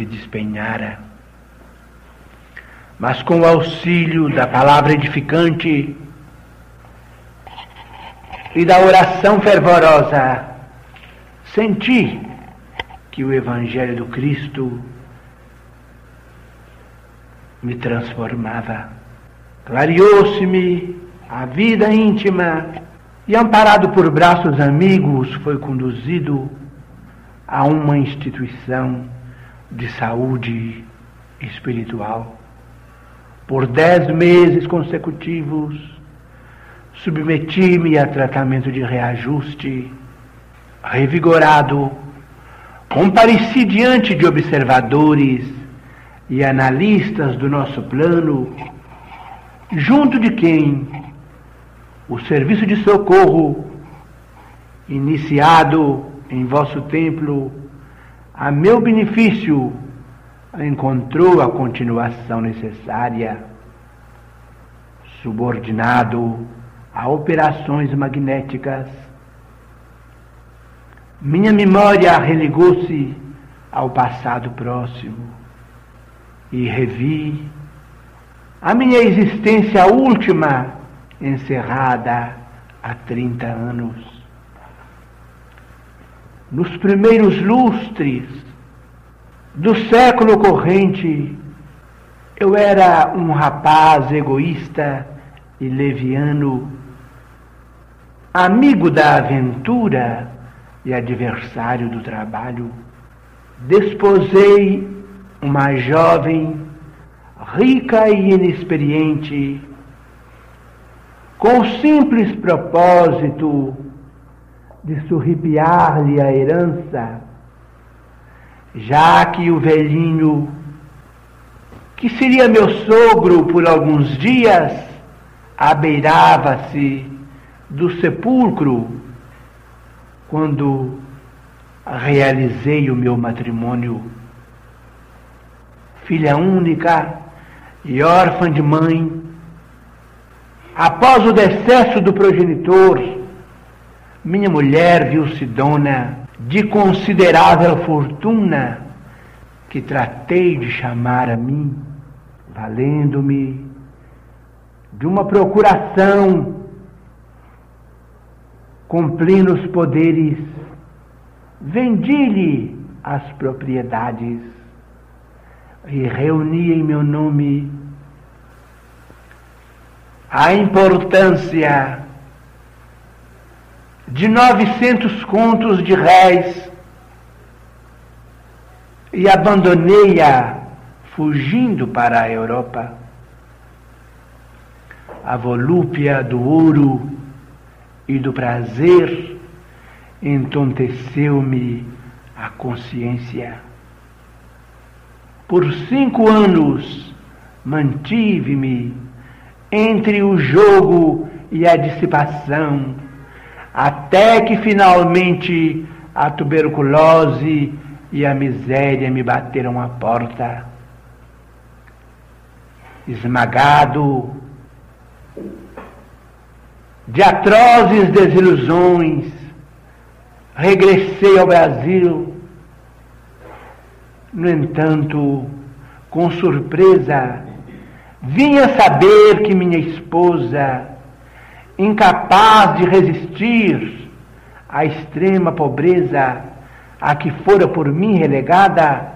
me despenhara. Mas com o auxílio da palavra edificante e da oração fervorosa, senti que o Evangelho do Cristo me transformava. Clareou-se-me a vida íntima e, amparado por braços amigos, foi conduzido a uma instituição de saúde espiritual. Por 10 meses consecutivos, submeti-me a tratamento de reajuste. Revigorado, compareci diante de observadores e analistas do nosso plano, junto de quem o serviço de socorro, iniciado em vosso templo, a meu benefício, encontrou a continuação necessária, subordinado a operações magnéticas. Minha memória religou-se ao passado próximo e revi a minha existência última, encerrada há 30 anos. Nos primeiros lustres do século corrente, eu era um rapaz egoísta e leviano, amigo da aventura e adversário do trabalho. Desposei uma jovem rica e inexperiente, com o simples propósito de surripiar-lhe a herança, já que o velhinho, que seria meu sogro por alguns dias, abeirava-se do sepulcro quando realizei o meu matrimônio. Filha única e órfã de mãe, após o decesso do progenitor, minha mulher viu-se dona de considerável fortuna, que tratei de chamar a mim, valendo-me de uma procuração com plenos poderes. Vendi-lhe as propriedades e reuni em meu nome a importância de 900 contos de réis e abandonei-a fugindo para a Europa. A volúpia do ouro e do prazer entonteceu-me a consciência. Por 5 anos mantive-me entre o jogo e a dissipação, até que finalmente a tuberculose e a miséria me bateram à porta. Esmagado de atrozes desilusões, regressei ao Brasil. No entanto, com surpresa, vinha saber que minha esposa, incapaz de resistir à extrema pobreza a que fora por mim relegada,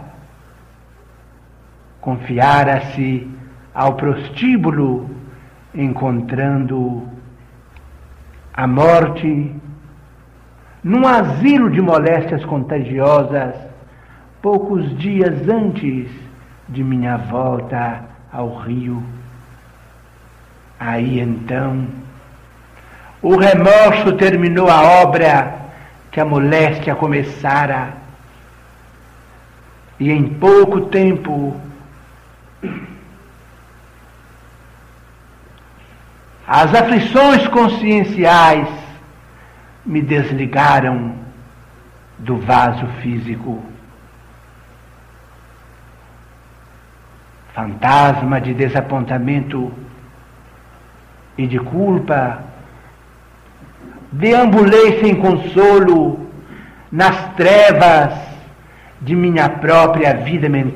confiara-se ao prostíbulo, encontrando a morte num asilo de moléstias contagiosas, poucos dias antes de minha volta ao Rio. Aí então, o remorso terminou a obra que a moléstia começara, e em pouco tempo as aflições conscienciais me desligaram do vaso físico. Fantasma de desapontamento e de culpa, deambulei sem consolo nas trevas de minha própria vida mental.